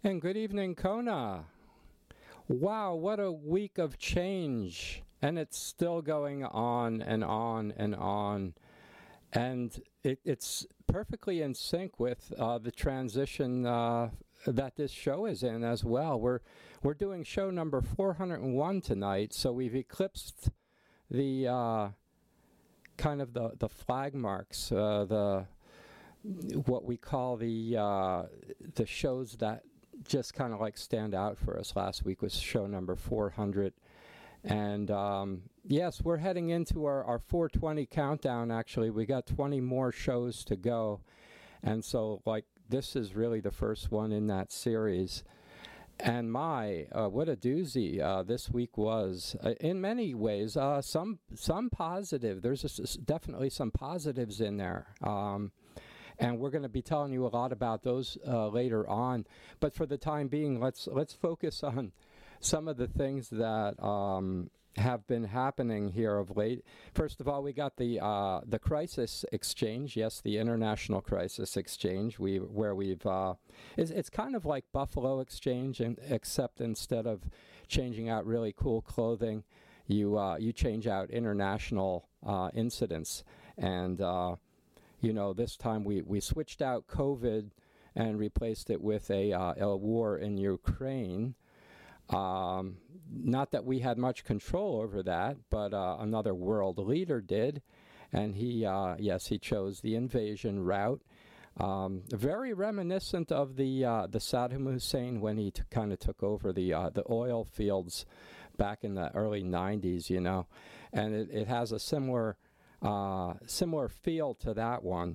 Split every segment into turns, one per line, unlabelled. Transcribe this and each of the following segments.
And good evening, Kona. Wow, what a week of change. And it's still going on and on and on. And it's perfectly in sync with the transition that this show is in as well. We're doing show number 401 tonight, so we've eclipsed the kind of the flag marks, the what we call the shows that just kind of like stand out for us. Last week was show number 400. And yes, we're heading into our 420 countdown, actually. We got 20 more shows to go. And so, like, this is really the first one in that series. And what a doozy this week was. In many ways, some positive. There's definitely some positives in there. And we're going to be telling you a lot about those later on. But for the time being, let's focus on some of the things that have been happening here of late. First of all, we got the Crisis Exchange. Yes, the International Crisis Exchange, where we've it's kind of like Buffalo Exchange, except instead of changing out really cool clothing, you change out international incidents. And this time we switched out COVID and replaced it with a war in Ukraine. Not that we had much control over that, but another world leader did, and he chose the invasion route. Very reminiscent of the Saddam Hussein when he kind of took over the oil fields back in the early 90s, and it has a similar feel to that one.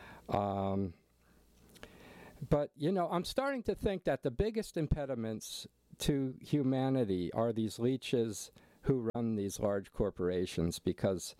But I'm starting to think that the biggest impediments to humanity are these leeches who run these large corporations, because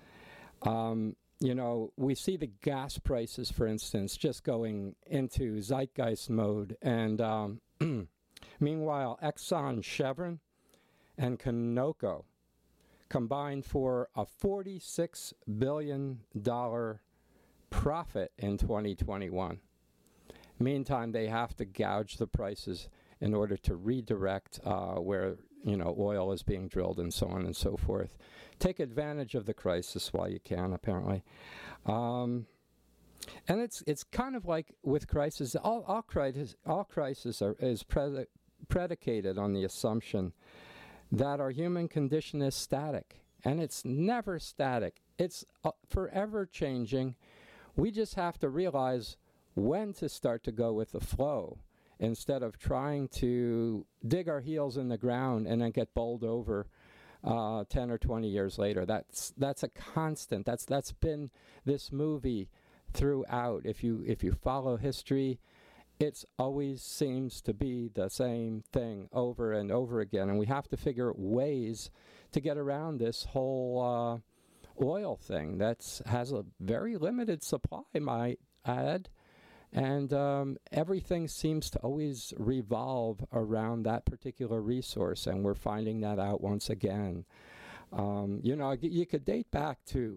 we see the gas prices, for instance, just going into zeitgeist mode, and meanwhile Exxon, Chevron, and Conoco combined for a $46 billion profit in 2021. Meantime, they have to gouge the prices in order to redirect where oil is being drilled and so on and so forth. Take advantage of the crisis while you can, apparently. And it's kind of like with crisis. All crisis is predicated on the assumption that our human condition is static, and it's never static. It's forever changing. We just have to realize when to start to go with the flow, instead of trying to dig our heels in the ground and then get bowled over 10 or 20 years later. That's a constant. That's been this movie throughout. If you follow history, it always seems to be the same thing over and over again. And we have to figure ways to get around this whole oil thing that has a very limited supply, might add. And everything seems to always revolve around that particular resource, and we're finding that out once again. You could date back to,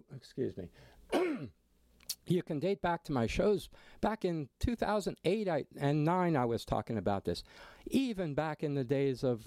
you can date back to my shows. Back in 2008 and 2009, I was talking about this. Even back in the days of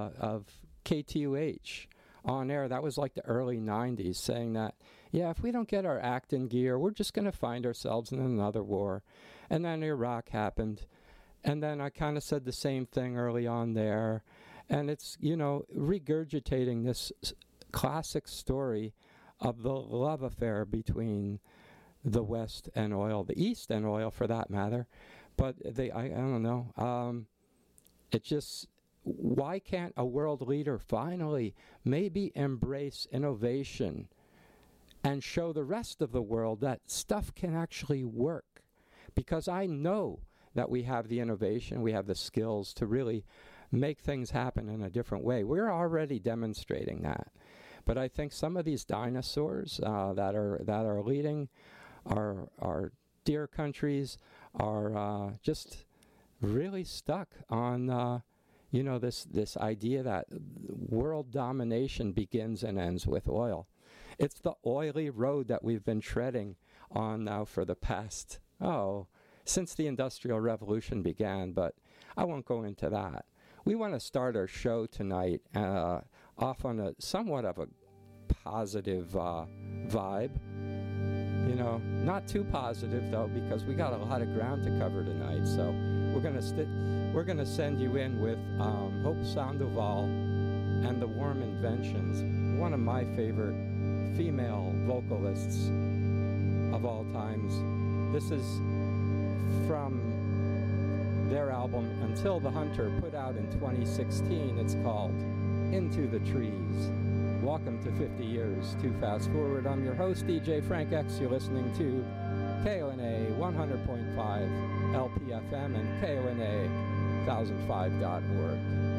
KTUH on air, that was like the early 90s, saying that, if we don't get our act in gear, we're just going to find ourselves in another war. And then Iraq happened. And then I kind of said the same thing early on there. And it's, regurgitating this classic story of the love affair between the West and oil, the East and oil for that matter. But I don't know. It just, why can't a world leader finally maybe embrace innovation and show the rest of the world that stuff can actually work? Because I know that we have the innovation, we have the skills to really make things happen in a different way. We're already demonstrating that. But I think some of these dinosaurs that are leading our dear countries are just really stuck on this idea that world domination begins and ends with oil. It's the oily road that we've been treading on now for the past since the Industrial Revolution began, but I won't go into that. We want to start our show tonight off on a somewhat of a positive vibe. You know, not too positive though, because we got a lot of ground to cover tonight. So we're gonna send you in with Hope Sandoval and the Warm Inventions, one of my favorite female vocalists of all times. This is from their album Until the Hunter, put out in 2016. It's called Into the Trees. Welcome to 50 Years Too Fast Forward. I'm your host, DJ Frank X. You're listening to KONA 100.5 LPFM and KONA 1005.org.